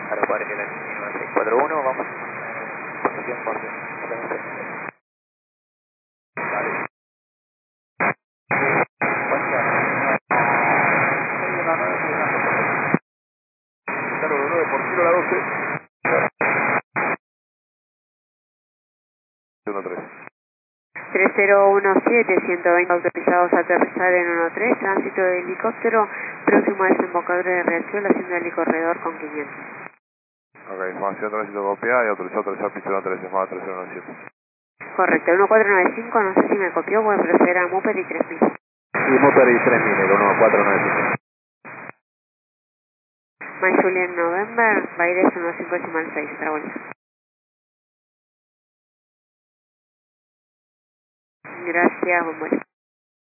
Aeropuerto de la 9641, vamos. Posición por por kilo la 12. 3017, 120 autorizados a aterrizar en 13, tránsito de helicóptero, próximo a desembocadura de Riachuelo, haciendo helicorredor con 500. Ok, información tránsito copiada y autorizado a aterrizar pista 13, más 3017. Correcto, 1495, no sé si me copió, voy a proceder a Mupper y 3000. Y Mopper y 3000, el 1495. My Julian November, Baires 15.6, otra vuelta. Gracias, buen vuelo.